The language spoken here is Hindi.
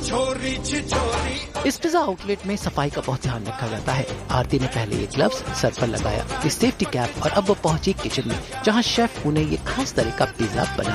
इस पिज्जा आउटलेट में सफाई का बहुत ध्यान रखा जाता है। आरती ने पहले ये ग्लव्स सर पर लगाया, ये सेफ्टी कैप और अब वो पहुंची किचन में, जहां शेफ उन्हें ये खास तरह का पिज्जा बना